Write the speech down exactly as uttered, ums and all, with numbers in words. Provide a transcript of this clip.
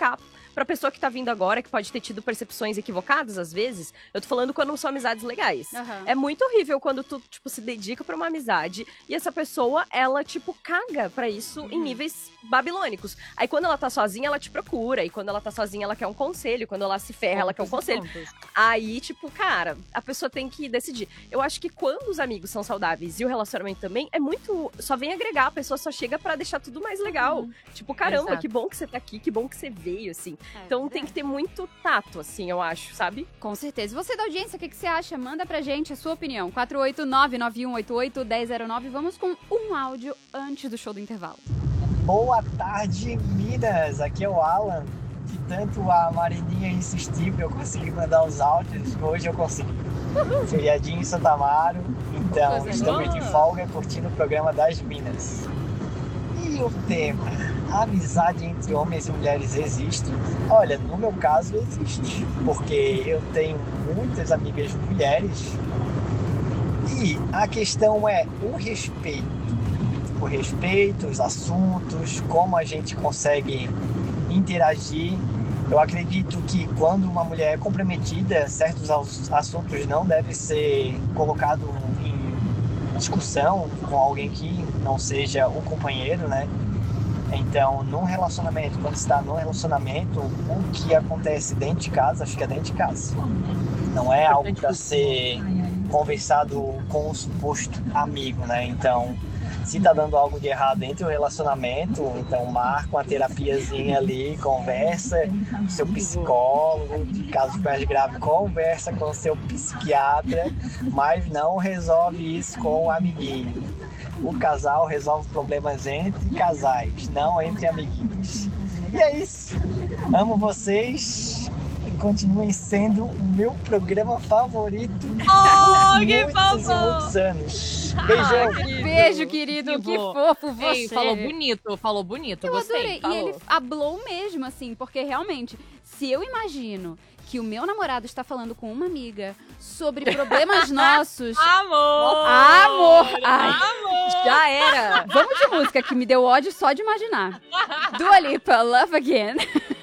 explicar pra pessoa que tá vindo agora, que pode ter tido percepções equivocadas, às vezes, eu tô falando quando são amizades legais. Uhum. É muito horrível quando tu, tipo, se dedica pra uma amizade e essa pessoa, ela, tipo, caga pra isso uhum. em níveis babilônicos. Aí quando ela tá sozinha, ela te procura. E quando ela tá sozinha, ela quer um conselho. Quando ela se ferra, ela quer um conselho. Pontos. Aí, tipo, cara, a pessoa tem que decidir. Eu acho que quando os amigos são saudáveis e o relacionamento também, é muito... Só vem agregar, a pessoa só chega pra deixar tudo mais legal. Uhum. Tipo, caramba, Exato. Que bom que você tá aqui, que bom que você veio, assim. É, então tem que ter muito tato, assim, eu acho, sabe? Com certeza. E você da audiência, o que, que você acha? Manda pra gente a sua opinião. quatro oito nove, nove um oito oito, um zero zero nove. Vamos com um áudio antes do show do intervalo. Boa tarde, Minas. Aqui é o Alan. De tanto a Marininha insistir pra eu conseguir mandar os áudios, hoje eu consigo. Feriadinho em Santa Amaro. Então, Coisa estamos boa. De folga curtindo o programa das Minas. E o tema, a amizade entre homens e mulheres existe? Olha, no meu caso existe, porque eu tenho muitas amigas mulheres e a questão é o respeito. O respeito, os assuntos, como a gente consegue interagir. Eu acredito que quando uma mulher é comprometida, certos assuntos não devem ser colocados em discussão com alguém que não seja o companheiro, né? Então, num relacionamento, quando está num relacionamento, o que acontece dentro de casa, fica dentro de casa. Não é algo para ser conversado com um suposto amigo, né? Então, se tá dando algo de errado entre o relacionamento, então marca uma terapiazinha ali, conversa com seu psicólogo, de caso mais grave, conversa com seu psiquiatra, mas não resolve isso com o amiguinho. O casal resolve problemas entre casais, não entre amiguinhos. E é isso. Amo vocês e continuem sendo o meu programa favorito oh, por que muitos fofo. e muitos anos. Beijão. Ah, querido. Beijo, querido. Que, que fofo você. Ei, falou bonito, falou bonito. Eu gostei. adorei. Falou. E ele falou mesmo, assim, porque realmente, se eu imagino que o meu namorado está falando com uma amiga sobre problemas nossos... Amor! Amor! Ai, Amor! já era! Vamos de música, que me deu ódio só de imaginar. Dua Lipa, Love Again.